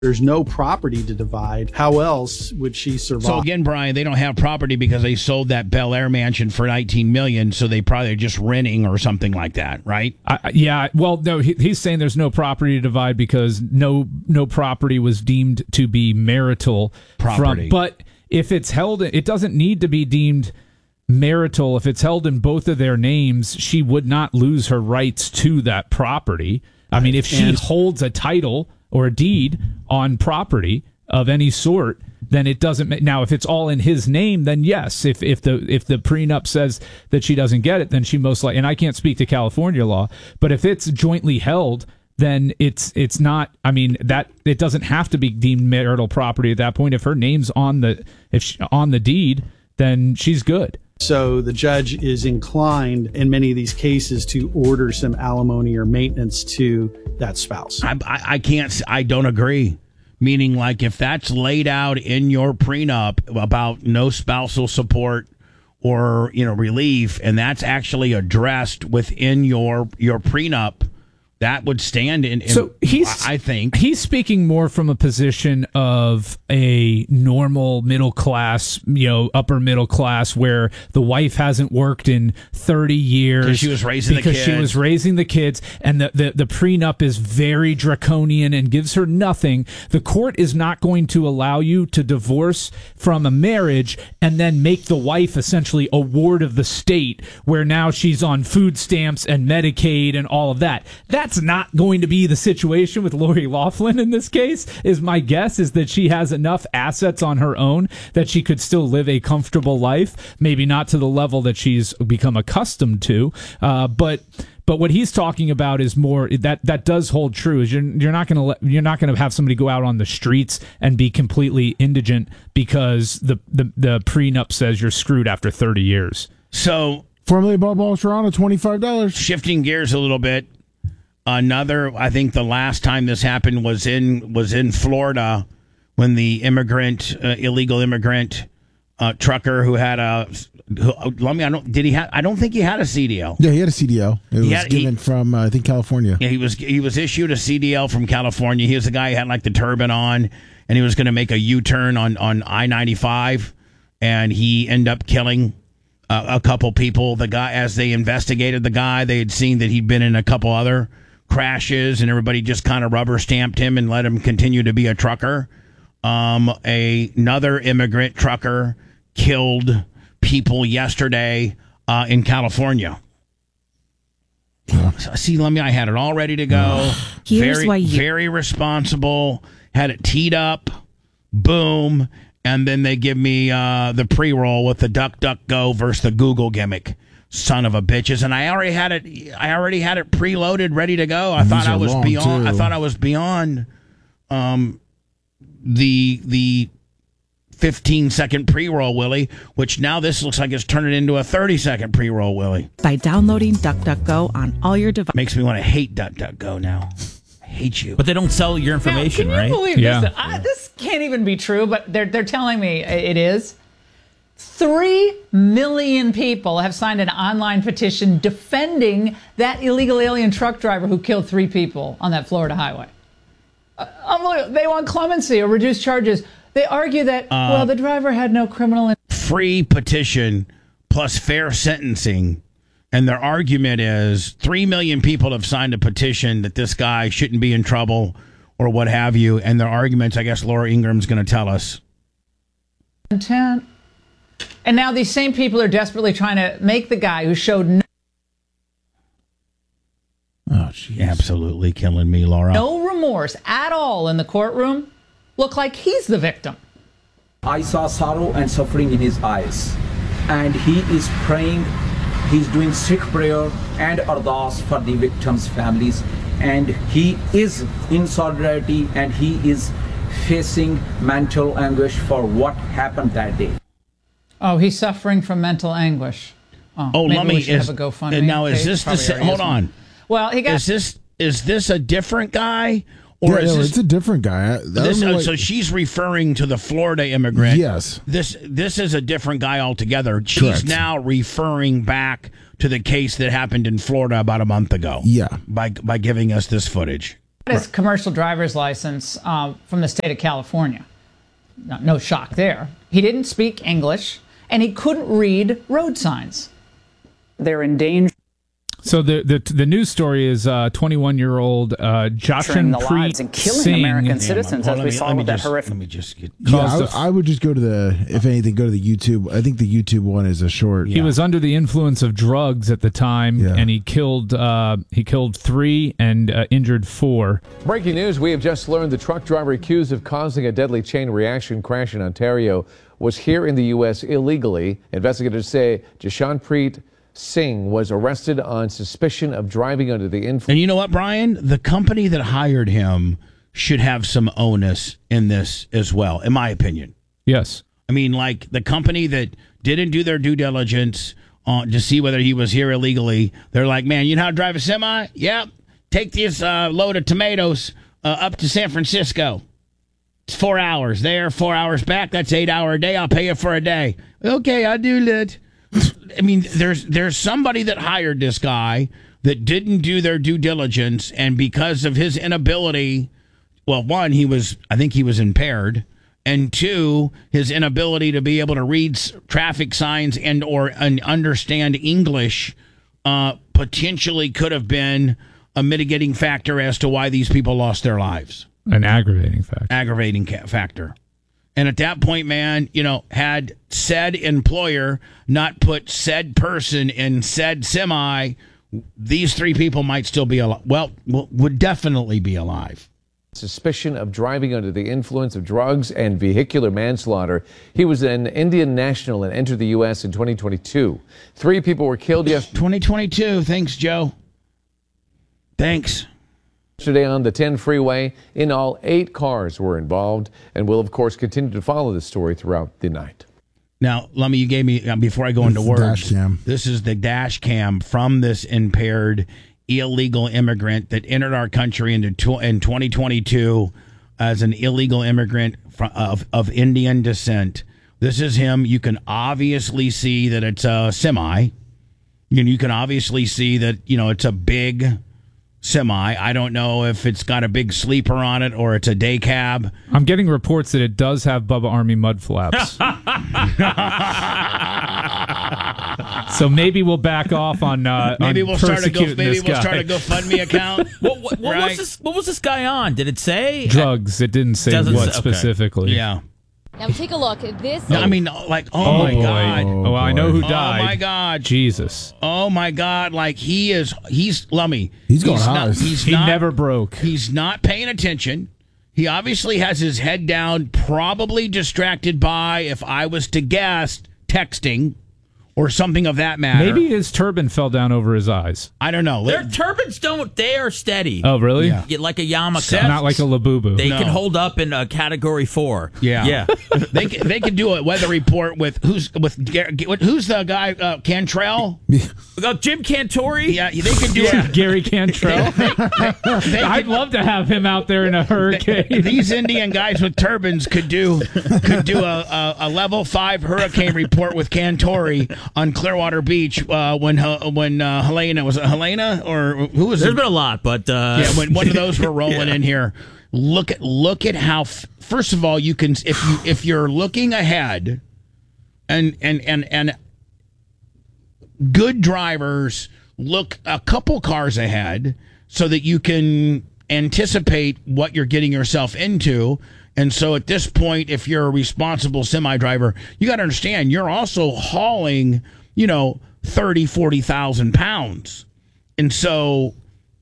There's no property to divide. How else would she survive? So again, Brian, they don't have property because they sold that Bel Air mansion for $19 million, so they probably are just renting or something like that, right? Yeah. Well, no, he's saying there's no property to divide because no property was deemed to be marital property. But if it's held, it doesn't need to be deemed marital. If it's held in both of their names, she would not lose her rights to that property. I mean, if she holds a title or a deed on property of any sort, then it doesn't. Now, if it's all in his name, then yes. If the prenup says that she doesn't get it, then she most likely. And I can't speak to California law, but if it's jointly held, then it's not. I mean, that it doesn't have to be deemed marital property at that point. If her name's on the deed, then she's good. So the judge is inclined in many of these cases to order some alimony or maintenance to that spouse. I don't agree. Meaning, like, if that's laid out in your prenup about no spousal support or, relief, and that's actually addressed within your prenup, that would stand in. So I think he's speaking more from a position of a normal middle class, upper middle class, where the wife hasn't worked in 30 years because she was raising the kids, and the prenup is very draconian and gives her nothing. The court is not going to allow you to divorce from a marriage and then make the wife essentially a ward of the state, where now she's on food stamps and Medicaid and all of that. That's not going to be the situation with Lori Loughlin in this case. Is my guess is that she has enough assets on her own that she could still live a comfortable life, maybe not to the level that she's become accustomed to, but what he's talking about is more that does hold true. Is you're not going to have somebody go out on the streets and be completely indigent because the prenup says you're screwed after 30 years. So formerly Bob Toronto, $25. Shifting gears a little bit. I think the last time this happened was in Florida when the illegal immigrant trucker who had I don't think he had a CDL. Yeah, he had a CDL. It was given from I think California. Yeah, he was issued a CDL from California. He was the guy who had like the turban on, and he was going to make a U-turn on I-95, and he ended up killing a couple people. The guy, as they investigated the guy, they had seen that he'd been in a couple other crashes, and everybody just kind of rubber stamped him and let him continue to be a trucker. Another immigrant trucker killed people yesterday in California. See, I had it all ready to go. Very responsible. Had it teed up. Boom. And then they give me the pre-roll with the DuckDuckGo versus the Google gimmick. Son of a bitches. And I already had it preloaded, ready to go. I thought I was beyond the 15-second pre-roll, Willie, which now this looks like it's turning into a 30-second pre-roll, Willie. By downloading DuckDuckGo on all your devices. Makes me want to hate DuckDuckGo now. I hate you. But they don't sell your information, now, can you right? Believe this? This can't even be true, but they're telling me it is. 3 million people have signed an online petition defending that illegal alien truck driver who killed 3 people on that Florida highway. Unbelievable. They want clemency or reduced charges. They argue that, the driver had no criminal... Free petition plus fair sentencing. And their argument is 3 million people have signed a petition that this guy shouldn't be in trouble or what have you. And their arguments, I guess Laura Ingram's going to tell us. Intent. And now these same people are desperately trying to make the guy who showed no... Oh, geez. Absolutely killing me, Laura. No remorse at all in the courtroom look like he's the victim. I saw sorrow and suffering in his eyes, and he is praying. He's doing Sikh prayer and ardas for the victims' families, and he is in solidarity, and he is facing mental anguish for what happened that day. Oh, he's suffering from mental anguish. Maybe we should have a GoFundMe. Now, is this the... Hold on. Well, he got... Is this a different guy? Or it's a different guy. So she's referring to the Florida immigrant. Yes. This is a different guy altogether. She's Correct. now referring back to the case that happened in Florida about a month ago. Yeah. By giving us this footage. His commercial driver's license from the state of California. No shock there. He didn't speak English, and he couldn't read road signs. They're in danger. So the news story is 21-year-old Jashanpreet and killing Singh. American citizens as we saw with that horrific. Let me just get. I would just go to if anything, go to the YouTube. I think the YouTube one is a short. He was under the influence of drugs at the time, and he killed 3 and injured 4. Breaking news, we have just learned the truck driver accused of causing a deadly chain reaction crash in Ontario was here in the U.S. illegally. Investigators say Jashanpreet Singh was arrested on suspicion of driving under the influence. And you know what, Brian? The company that hired him should have some onus in this as well, in my opinion. Yes. I mean, like the company that didn't do their due diligence to see whether he was here illegally. They're like, man, you know how to drive a semi? Yep. Take this load of tomatoes up to San Francisco. It's 4 hours there, 4 hours back. That's 8 hour a day. I'll pay you for a day. Okay, I'll do that. I mean, there's somebody that hired this guy that didn't do their due diligence, and because of his inability, well, one, I think he was impaired, and 2, his inability to be able to read traffic signs and understand English, potentially could have been a mitigating factor as to why these people lost their lives. An aggravating factor. Aggravating factor. And at that point, man, had said employer not put said person in said semi, these 3 people might still be alive. Well, would definitely be alive. Suspicion of driving under the influence of drugs and vehicular manslaughter. He was an Indian national and entered the U.S. in 2022. 3 people were killed yesterday. 2022. Thanks, Joe. Thanks. Yesterday on the 10 freeway. In all, 8 cars were involved, and we'll, of course, continue to follow this story throughout the night. Now, Lummy, you gave me, before I go into words, this is the dash cam from this impaired illegal immigrant that entered our country in 2022 as an illegal immigrant of Indian descent. This is him. You can obviously see that it's a semi. You can obviously see that, it's a big semi. I don't know if it's got a big sleeper on it or it's a day cab. I'm getting reports that it does have Bubba Army mud flaps. So maybe we'll back off on maybe we'll start a GoFundMe account. What was this guy on? Did it say drugs? It didn't say what specifically. Yeah. Now take a look at this. No, I mean, like, oh my God. Oh, I know who died. Oh my God. Jesus. Oh my God. Like he's Lummy. He's going high. He never broke. He's not paying attention. He obviously has his head down, probably distracted by, if I was to guess, texting or something of that matter. Maybe his turban fell down over his eyes. I don't know. Their turbans they are steady. Oh, really? Yeah. Like a yarmulke. Not like a labubu. They can hold up in a category 4. Yeah. they can do a weather report with who's the guy, Cantrell? Jim Cantori? Yeah, they could do it. Gary Cantrell. I'd love to have him out there in a hurricane. These Indian guys with turbans could do a level 5 hurricane report with Cantori on Clearwater Beach when Helena, was it Helena or who was it? There's been a lot, but when one of those were rolling in here. Look at how first of all you can if you're looking ahead and good drivers look a couple cars ahead so that you can anticipate what you're getting yourself into. And so at this point, if you're a responsible semi-driver, you got to understand you're also hauling, 30, 40,000 pounds. And so,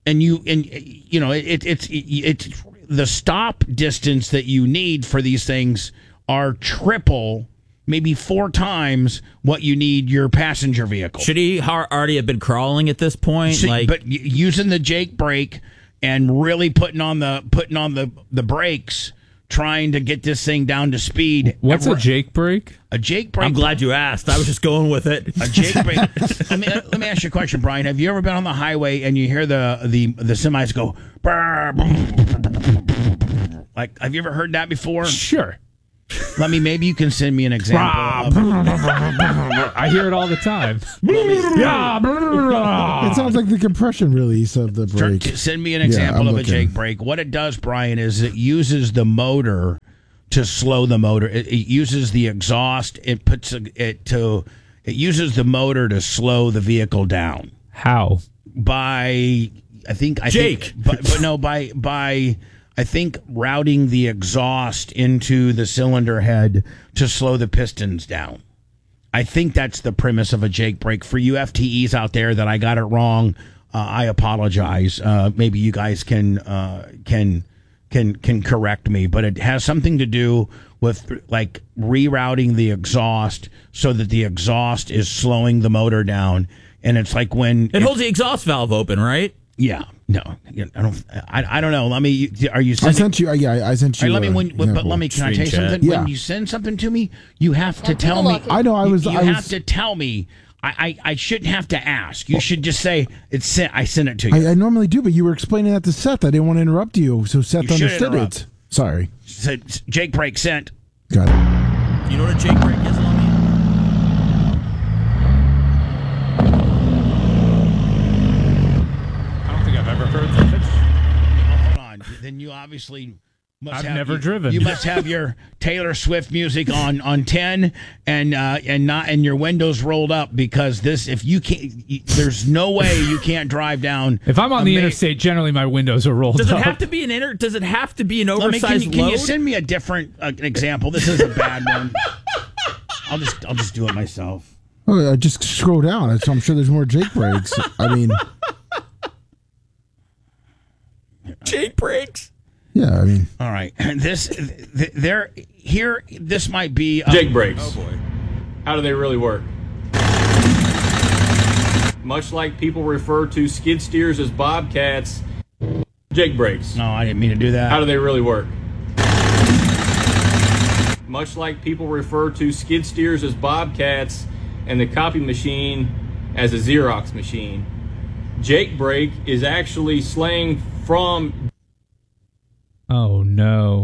it's the stop distance that you need for these things are triple, maybe 4 times what you need your passenger vehicle. Should he already have been crawling at this point? But using the Jake brake and really putting on the brakes, trying to get this thing down to speed. What's a Jake brake? A Jake brake. I'm glad you asked. I was just going with it. A Jake brake. Let me ask you a question, Brian. Have you ever been on the highway and you hear the semis go, brr, brr, brr, like, have you ever heard that before? Sure. maybe you can send me an example. I hear it all the time. It sounds like the compression release of the brake. Send me an example of a looking. Jake brake. What it does, Brian, is it uses the motor to slow the motor. It uses the exhaust. It uses the motor to slow the vehicle down. How? By routing the exhaust into the cylinder head to slow the pistons down. I think that's the premise of a Jake brake. For you FTEs out there that I got it wrong, I apologize. Maybe you guys can correct me, but it has something to do with like rerouting the exhaust so that the exhaust is slowing the motor down. And it's like when it holds the exhaust valve open, right? Yeah. No, I don't know. Let me. Are you? I sent you. I sent you. Can I tell you something? Yeah. When you send something to me, you have to tell me. I know. You have to tell me. I shouldn't have to ask. You should just say it's sent. I sent it to you. I normally do, but you were explaining that to Seth. I didn't want to interrupt you, so Seth understood it. Sorry. So Jake brake sent. Got it. You know what a Jake brake is, Lummy? Hold on. Then you obviously must I've never driven. You must have your Taylor Swift music on 10 and your windows rolled up, because if you can't, there's no way you can't drive down. If I'm on the interstate, generally my windows are rolled up. Does it have to be Does it have to be an oversized load? Can you send me a different example? This is a bad one. I'll just do it myself. Oh, I just scroll down. So I'm sure there's more Jake brakes. I mean, Jake brakes. Yeah, I mean. All right. This might be Jake brakes. Oh boy. How do they really work? Much like people refer to skid steers as bobcats, Jake brakes. No, I didn't mean to do that. How do they really work? Much like people refer to skid steers as bobcats and the copy machine as a Xerox machine, Jake brake is actually slang from Oh no.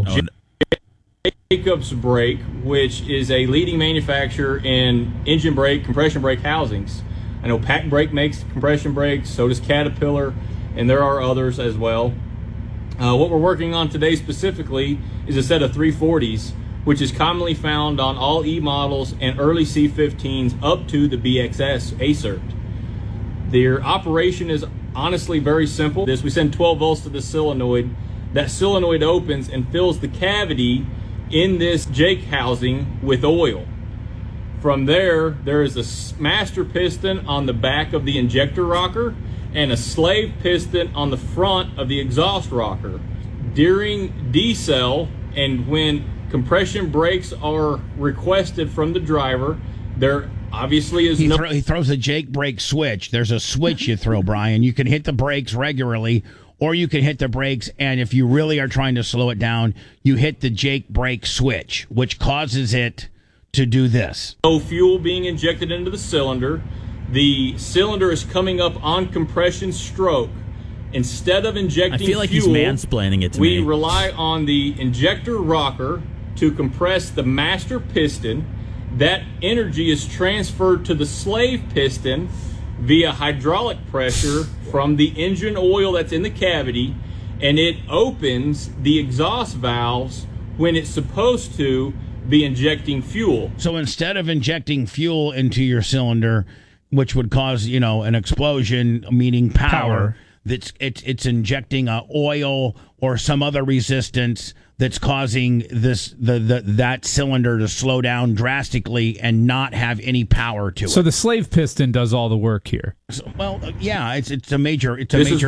Jacobs Brake, which is a leading manufacturer in engine brake, compression brake housings. I know Pack Brake makes compression brakes, so does Caterpillar, and there are others as well. What we're working on today specifically is a set of 340s, which is commonly found on all E models and early C15s up to the BXS A-Cert. Their operation is honestly very simple. We send 12 volts to the solenoid. That solenoid opens and fills the cavity in this Jake housing with oil. From there is a master piston on the back of the injector rocker and a slave piston on the front of the exhaust rocker. During decel and when compression brakes are requested from the driver, there obviously is he throws a Jake brake switch. There's a switch you throw, Brian. You can hit the brakes regularly, or you can hit the brakes, and if you really are trying to slow it down, you hit the Jake brake switch, which causes it to do this. No fuel being injected into the cylinder. The cylinder is coming up on compression stroke. Instead of injecting fuel, I feel like he's mansplaining it to me. We me. rely on the injector rocker to compress the master piston. That energy is transferred to the slave piston via hydraulic pressure from the engine oil that's in the cavity, and it opens the exhaust valves when it's supposed to be injecting fuel. So instead of injecting fuel into your cylinder, which would cause, an explosion, meaning power. It's injecting oil or some other resistance that's causing that cylinder to slow down drastically and not have any power to it. So the slave piston does all the work here. It's a major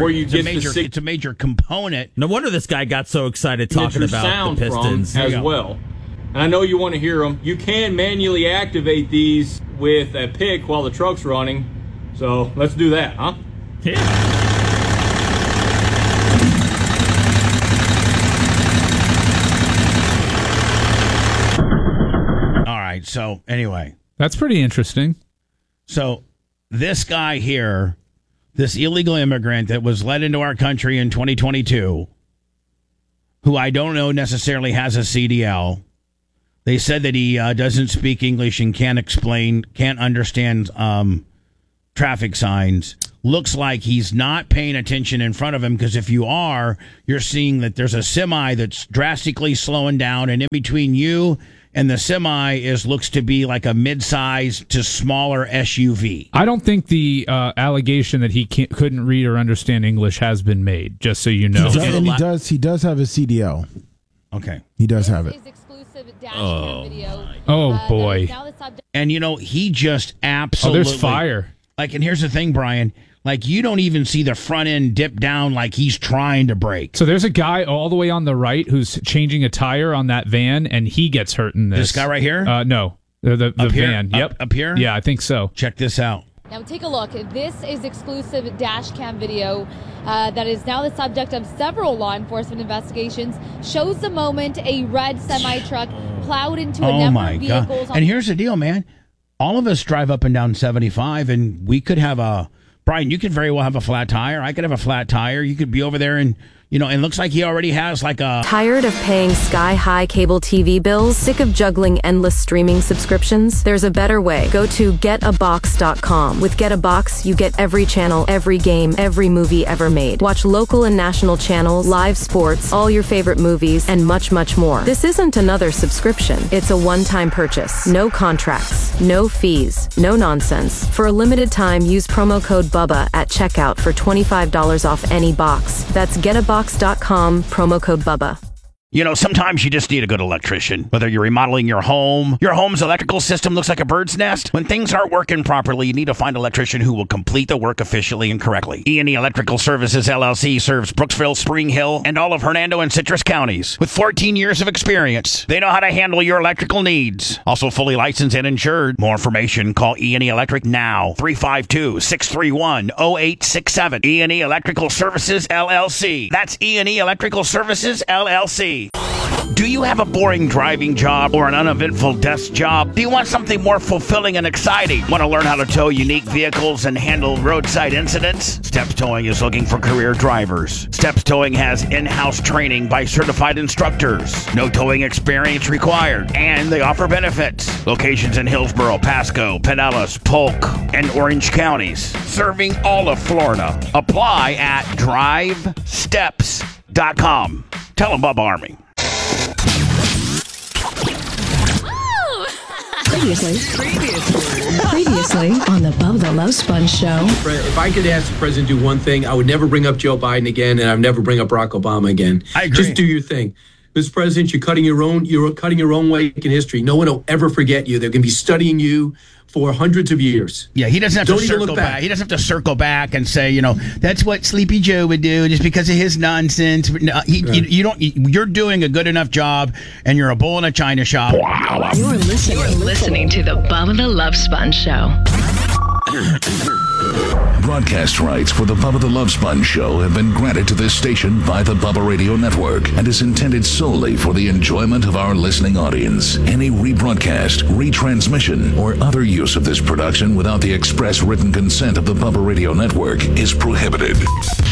component. No wonder this guy got so excited talking about the pistons as well. And I know you want to hear them. You can manually activate these with a pick while the truck's running. So let's do that, huh? Yeah. So anyway, that's pretty interesting. So this guy here, this illegal immigrant that was let into our country in 2022, who I don't know necessarily has a CDL, They said that he doesn't speak English and can't understand traffic signs. Looks like he's not paying attention in front of him, because if you are, you're seeing that there's a semi that's drastically slowing down, and in between you and the semi looks to be like a mid-size to smaller SUV. I don't think the allegation that he couldn't read or understand English has been made, just so you know. And he does have a CDL. Okay. He does have it. Oh boy. And he just absolutely... Oh, there's fire. Like, and here's the thing, Brian. Like, you don't even see the front end dip down like he's trying to brake. So there's a guy all the way on the right who's changing a tire on that van, and he gets hurt in this. This guy right here? No. The van. Yep. Up here? Yeah, I think so. Check this out. Now take a look. This is exclusive dash cam video that is now the subject of several law enforcement investigations. Shows the moment a red semi-truck plowed into a number of vehicles. And here's the deal, man. All of us drive up and down 75, and we could have Brian, you could very well have a flat tire. I could have a flat tire. You could be over there and, and it looks like he already has like a... Tired of paying sky-high cable TV bills? Sick of juggling endless streaming subscriptions? There's a better way. Go to getabox.com. With GetAbox, you get every channel, every game, every movie ever made. Watch local and national channels, live sports, all your favorite movies, and much, much more. This isn't another subscription. It's a one-time purchase. No contracts, no fees, no nonsense. For a limited time, use promo code BUBBA at checkout for $25 off any box. That's GetAbox.com, promo code BUBBA. Sometimes you just need a good electrician. Whether you're remodeling your home's electrical system looks like a bird's nest. When things aren't working properly, you need to find an electrician who will complete the work efficiently and correctly. E&E Electrical Services, LLC serves Brooksville, Spring Hill, and all of Hernando and Citrus counties. With 14 years of experience, they know how to handle your electrical needs. Also fully licensed and insured. More information, call E&E Electric now. 352-631-0867. E&E Electrical Services, LLC. That's E&E Electrical Services, LLC. Do you have a boring driving job or an uneventful desk job? Do you want something more fulfilling and exciting? Want to learn how to tow unique vehicles and handle roadside incidents? Steps Towing is looking for career drivers. Steps Towing has in-house training by certified instructors. No towing experience required. And they offer benefits. Locations in Hillsborough, Pasco, Pinellas, Polk, and Orange counties. Serving all of Florida. Apply at drivesteps.com. Tell them Bubba Army. Previously on the Bubba the Love Sponge Show. If I could ask the president to do one thing, I would never bring up Joe Biden again, and I would never bring up Barack Obama again. I agree. Just do your thing. Mr. President, you're cutting your own way in history. No one will ever forget you. They're going to be studying you for hundreds of years. Yeah, he doesn't have to circle back. He doesn't have to circle back and say, that's what Sleepy Joe would do just because of his nonsense. No, you're doing a good enough job, and you're a bull in a china shop. You're listening to the Bubba the Love Sponge Show. Broadcast rights for the Bubba the Love Sponge Show have been granted to this station by the Bubba Radio Network and is intended solely for the enjoyment of our listening audience. Any rebroadcast, retransmission, or other use of this production without the express written consent of the Bubba Radio Network is prohibited.